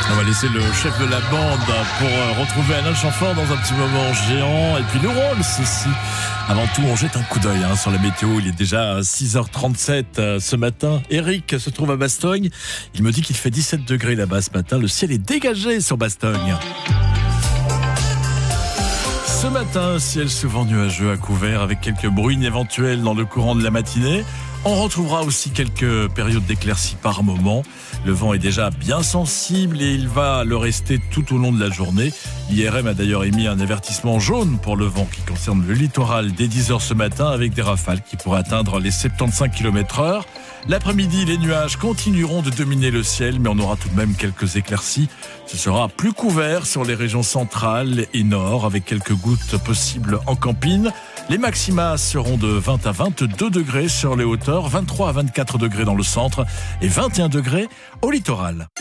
On va laisser le chef de la bande pour retrouver Alain Chamfort dans un petit moment géant. Et puis le rôle, ceci. Avant tout, on jette un coup d'œil sur la météo. Il est déjà 6h37 ce matin. Eric se trouve à Bastogne. Il me dit qu'il fait 17 degrés là-bas ce matin. Le ciel est dégagé sur Bastogne. Ce matin, ciel souvent nuageux à couvert avec quelques bruines éventuelles dans le courant de la matinée. On retrouvera aussi quelques périodes d'éclaircies par moment. Le vent est déjà bien sensible et il va le rester tout au long de la journée. L'IRM a d'ailleurs émis un avertissement jaune pour le vent qui concerne le littoral dès 10h ce matin avec des rafales qui pourraient atteindre les 75 km/h. L'après-midi, les nuages continueront de dominer le ciel, mais on aura tout de même quelques éclaircies. Ce sera plus couvert sur les régions centrales et nord, avec quelques gouttes possibles en campine. Les maxima seront de 20 à 22 degrés sur les hauteurs, 23 à 24 degrés dans le centre et 21 degrés au littoral.